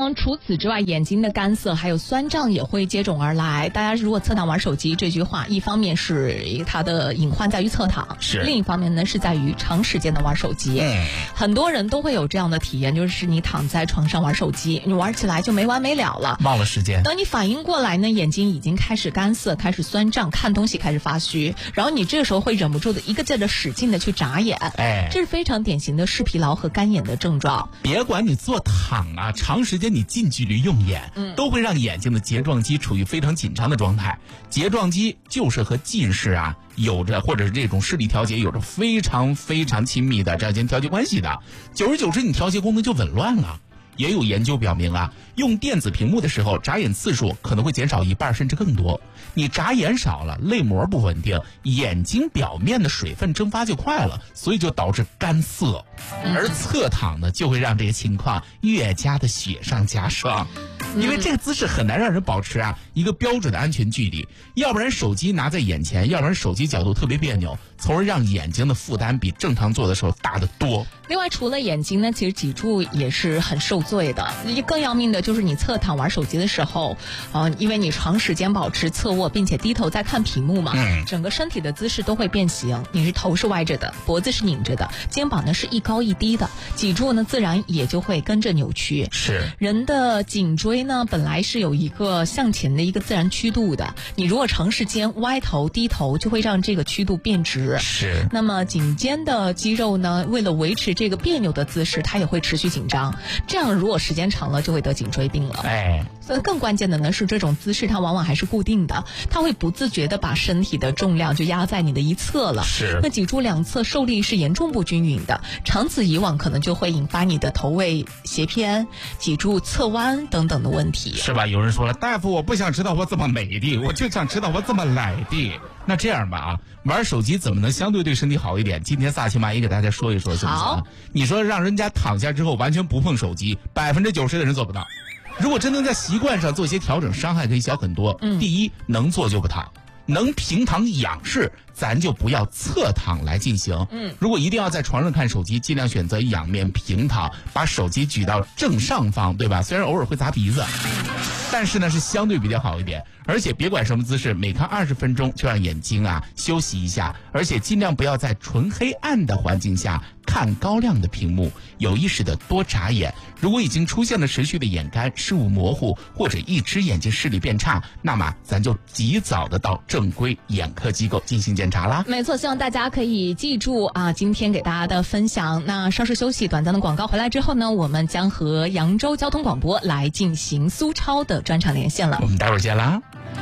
除此之外，眼睛的干涩还有酸胀也会接踵而来。大家如果侧躺玩手机，这句话一方面是它的隐患在于侧躺，另一方面呢是在于长时间的玩手机。很多人都会有这样的体验，就是你躺在床上玩手机，你玩起来就没完没了了， 忘了时间。 等你反应过来呢，眼睛已经开始干涩，开始酸胀，看东西开始发虚，然后你这个时候会忍不住的一个劲的使劲的去眨眼，这是非常典型的视疲劳和干眼的症状。 别管你坐躺啊，长时间你近距离用眼，都会让眼睛的睫状肌处于非常紧张的状态。睫状肌就是和近视啊有着，或者是这种视力调节有着非常非常亲密的这样一调节关系的。久而久之，你调节功能就紊乱了。也有研究表明啊，用电子屏幕的时候，眨眼次数可能会减少1半甚至更多。你眨眼少了，泪膜不稳定，眼睛表面的水分蒸发就快了，所以就导致干涩。而侧躺呢，就会让这个情况越加的雪上加霜。因为这个姿势很难让人保持一个标准的安全距离，要不然手机拿在眼前，要不然手机角度特别别扭，从而让眼睛的负担比正常做的时候大得多。 另外，除了眼睛呢，其实脊柱也是很受罪的。更要命的就是你侧躺玩手机的时候，因为你长时间保持侧卧，并且低头在看屏幕嘛，整个身体的姿势都会变形。你是头是歪着的，脖子是拧着的，肩膀呢是一高一低的，脊柱呢自然也就会跟着扭曲。人的颈椎呢本来是有一个向前的一个自然曲度的，你如果长时间歪头低头，就会让这个曲度变直。那么颈肩的肌肉呢，为了维持这个别扭的姿势，它也会持续紧张，这样如果时间长了就会得颈椎病了。所以更关键的呢是这种姿势它往往还是固定的，它会不自觉的把身体的重量就压在你的一侧了。那脊柱两侧受力是严重不均匀的，长此以往可能就会引发你的头位斜偏、脊柱侧弯等等的问题， 是吧？有人说了，大夫，我不想知道我怎么美的，我就想知道我怎么来的。那这样吧玩手机怎么能相对对身体好一点？今天萨琪玛也给大家说一说，行不行？你说让人家躺下之后完全不碰手机，90%的人做不到。如果真能在习惯上做一些调整，伤害可以小很多。第一，能坐就不躺，能平躺仰视，咱就不要侧躺来进行。如果一定要在床上看手机，尽量选择仰面平躺，把手机举到正上方，对吧？虽然偶尔会砸鼻子，但是呢是相对比较好一点。而且别管什么姿势，每看20分钟就让眼睛休息一下，而且尽量不要在纯黑暗的环境下看高亮的屏幕，有意识的多眨眼。如果已经出现了持续的眼干、视物模糊，或者一只眼睛视力变差，那么咱就及早的到正规眼科机构进行检查啦。 没错，希望大家可以记住今天给大家的分享。那稍事休息，短暂的广告回来之后呢，我们将和扬州交通广播来进行苏超的专场连线了。 我们待会儿见啦。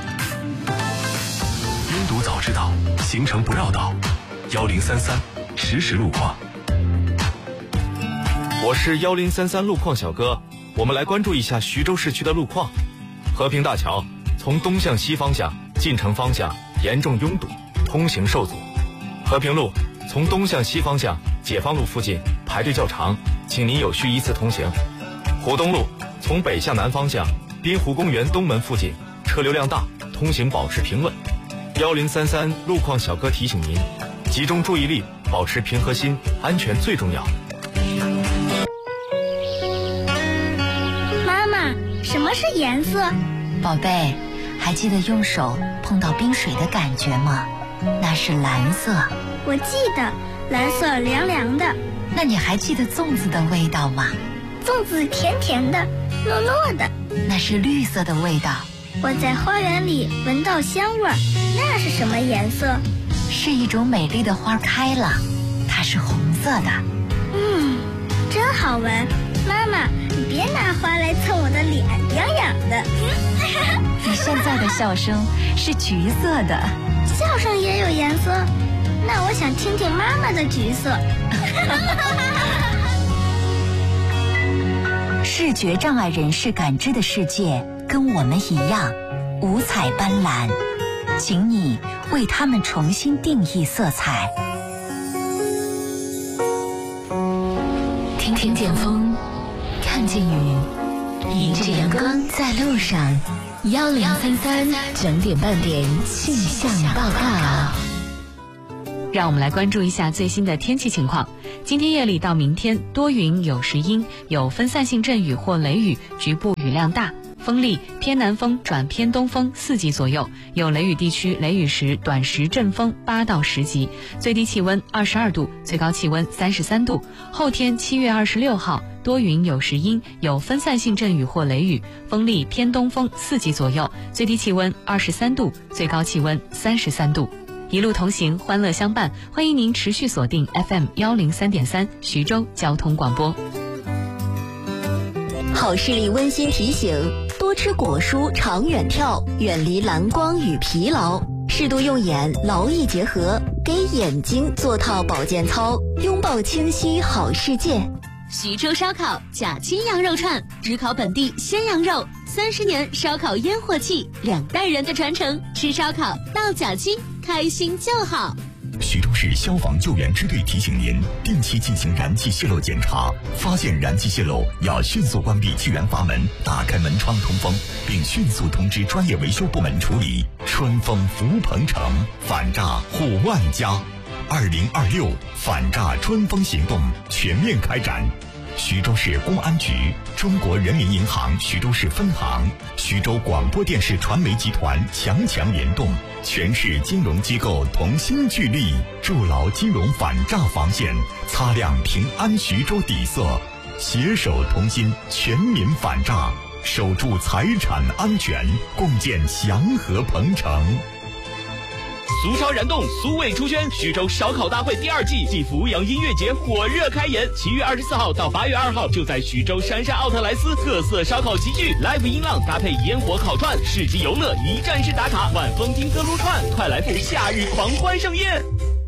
拥堵早知道，行程不绕道，1033实时路况。 我是1033路况小哥，我们来关注一下徐州市区的路况。和平大桥从东向西方向进城方向严重拥堵，通行受阻。和平路从东向西方向解放路附近排队较长，请您有序依次通行。湖东路从北向南方向滨湖公园东门附近车流量大，通行保持平稳。1033路况小哥提醒您，集中注意力，保持平和心，安全最重要。 妈妈，什么是颜色？ 宝贝，还记得用手碰到冰水的感觉吗？那是蓝色。 我记得，蓝色凉凉的。 那你还记得粽子的味道吗？ 粽子甜甜的，糯糯的。 那是绿色的味道。 我在花园里闻到香味儿，那是什么颜色？ 是一种美丽的花开了，它是红色的。 真好闻。妈妈，你别拿花来蹭我的脸，痒痒的。 你现在的笑声是橘色的。 笑声也有颜色？那我想听听妈妈的橘色。 视觉障碍人士感知的世界跟我们一样五彩斑斓，请你为他们重新定义色彩。听见风，看见雨，迎着阳光在路上。1033整点半点气象报告。 让我们来关注一下最新的天气情况。今天夜里到明天多云有时阴，有分散性阵雨或雷雨，局部雨量大，风力偏南风转偏东风4级左右，有雷雨地区雷雨时短时阵风8到10级，最低气温22度，最高气温33度。后天7月26号多云有时阴，有分散性阵雨或雷雨，风力偏东风4级左右，最低气温23度，最高气温33度。一路同行，欢乐相伴，欢迎您持续锁定 FM 103.3徐州交通广播。 好视力温馨提醒：多吃果蔬，长远眺，远离蓝光与疲劳，适度用眼，劳逸结合，给眼睛做套保健操，拥抱清晰好世界。 徐州烧烤甲亲羊肉串，只烤本地鲜羊肉，30年烧烤烟火气，2代人的传承，吃烧烤到甲亲，开心就好。 徐州市消防救援支队提醒您，定期进行燃气泄漏检查，发现燃气泄漏要迅速关闭气源阀门，打开门窗通风，并迅速通知专业维修部门处理。春风福鹏城，反诈护万家。2026反诈春风行动全面开展。徐州市公安局、中国人民银行徐州市分行、徐州广播电视传媒集团强联动，全市金融机构同心聚力，筑牢金融反诈防线，擦亮平安徐州底色，携手同心，全民反诈，守住财产安全，共建祥和鹏城。 俗超燃动，苏味出圈，徐州烧烤大会第2季暨阜阳音乐节火热开演，7月24号到8月2号，就在徐州杉杉奥特莱斯特色烧烤集聚 ，live 音浪搭配烟火烤串，市集游乐一站式打卡，晚风听歌撸串，快来赴夏日狂欢盛宴。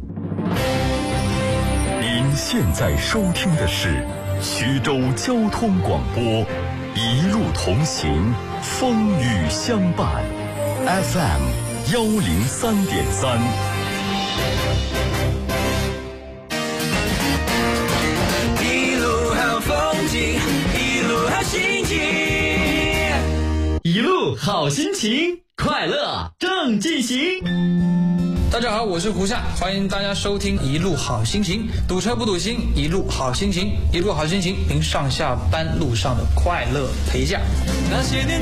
您现在收听的是徐州交通广播，一路同行，风雨相伴 FM103.3。 一路好风景，一路好心情， 一路好心情，快乐正进行。 大家好，我是胡夏，欢迎大家收听一路好心情，堵车不堵心，一路好心情，一路好心情，您上下班路上的快乐陪驾。 那些年